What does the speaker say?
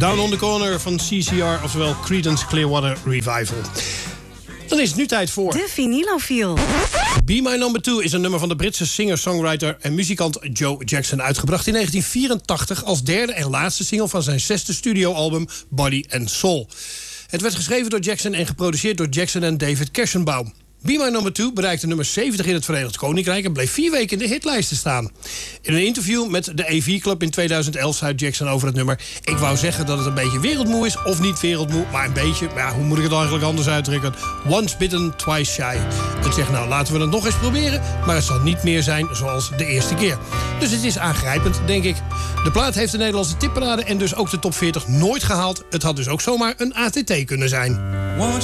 Down on the Corner van CCR, oftewel Creedence Clearwater Revival. Dan is het nu tijd voor... De Vinylofiel. Be My Number 2 is een nummer van de Britse singer-songwriter en muzikant Joe Jackson. Uitgebracht in 1984 als derde en laatste single van zijn 6e studioalbum Body and Soul. Het werd geschreven door Jackson en geproduceerd door Jackson en David Kershenbaum. Be My Number 2 bereikte nummer 70 in het Verenigd Koninkrijk en bleef 4 weken in de hitlijsten staan. In een interview met de AV Club in 2011 zei Jackson over het nummer: ik wou zeggen dat het een beetje wereldmoe is, of niet wereldmoe, maar een beetje, ja, hoe moet ik het eigenlijk anders uitdrukken? Once bitten, twice shy. Ik zeg, nou, laten we het nog eens proberen, maar het zal niet meer zijn zoals de eerste keer. Dus het is aangrijpend, denk ik. De plaat heeft de Nederlandse tipparade en dus ook de top 40 nooit gehaald. Het had dus ook zomaar een ATT kunnen zijn.